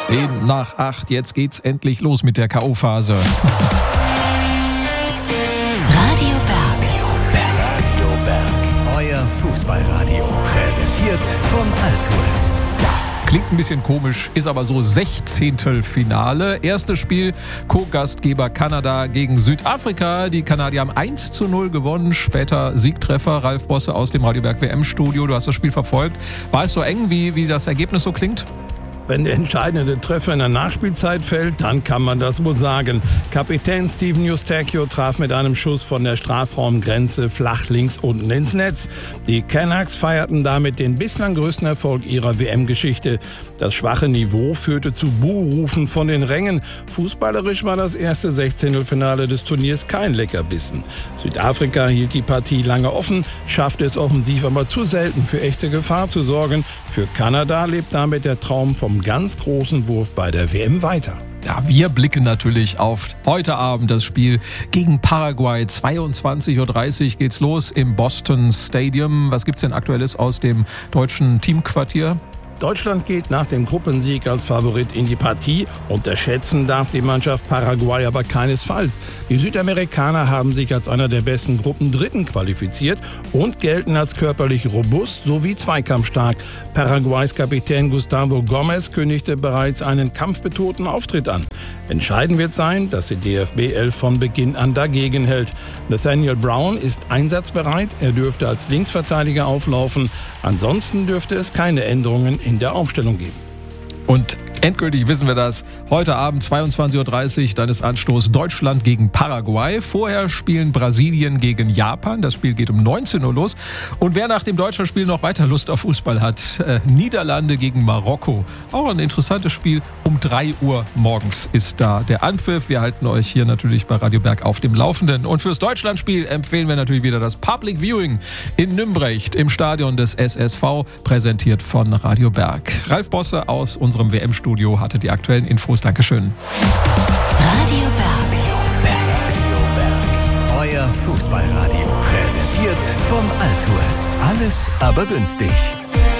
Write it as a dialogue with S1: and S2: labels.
S1: 7:10, jetzt geht's endlich los mit der K.O.-Phase.
S2: Radio Berg. Euer Fußballradio. Präsentiert von Altues.
S1: Klingt ein bisschen komisch, ist aber so 16. Finale. Erstes Spiel, Co-Gastgeber Kanada gegen Südafrika. Die Kanadier haben 1:0 gewonnen. Später Siegtreffer. Ralf Bosse aus dem Radio Berg WM-Studio. Du hast das Spiel verfolgt. War es so eng, wie das Ergebnis so klingt?
S3: Wenn der entscheidende Treffer in der Nachspielzeit fällt, dann kann man das wohl sagen. Kapitän Steven Eustáquio traf mit einem Schuss von der Strafraumgrenze flach links unten ins Netz. Die Canucks feierten damit den bislang größten Erfolg ihrer WM-Geschichte. Das schwache Niveau führte zu Buhrufen von den Rängen. Fußballerisch war das erste 16-Finale des Turniers kein Leckerbissen. Südafrika hielt die Partie lange offen, schaffte es offensiv aber zu selten für echte Gefahr zu sorgen. Für Kanada lebt damit der Traum vom ganz großen Wurf bei der WM weiter.
S1: Ja, wir blicken natürlich auf heute Abend das Spiel gegen Paraguay. 22:30 Uhr geht's los im Boston Stadium. Was gibt's denn Aktuelles aus dem deutschen Teamquartier?
S3: Deutschland geht nach dem Gruppensieg als Favorit in die Partie. Unterschätzen darf die Mannschaft Paraguay aber keinesfalls. Die Südamerikaner haben sich als einer der besten Gruppendritten qualifiziert und gelten als körperlich robust sowie zweikampfstark. Paraguays Kapitän Gustavo Gomez kündigte bereits einen kampfbetonten Auftritt an. Entscheidend wird sein, dass die DFB 11 von Beginn an dagegen hält. Nathaniel Brown ist einsatzbereit, er dürfte als Linksverteidiger auflaufen. Ansonsten dürfte es keine Änderungen in der Aufstellung geben.
S1: Und endgültig wissen wir das. Heute Abend 22:30 Uhr, dann ist Anstoß Deutschland gegen Paraguay. Vorher spielen Brasilien gegen Japan. Das Spiel geht um 19 Uhr los. Und wer nach dem deutschen Spiel noch weiter Lust auf Fußball hat, Niederlande gegen Marokko. Auch ein interessantes Spiel. Um 3 Uhr morgens ist da der Anpfiff. Wir halten euch hier natürlich bei Radio Berg auf dem Laufenden. Und fürs Deutschlandspiel empfehlen wir natürlich wieder das Public Viewing in Nümbrecht im Stadion des SSV, präsentiert von Radio Berg. Ralf Bosse aus unserem WM-Studio hatte die aktuellen Infos. Dankeschön.
S2: Radio Berg. Euer Fußballradio. Präsentiert von Altues. Alles aber günstig.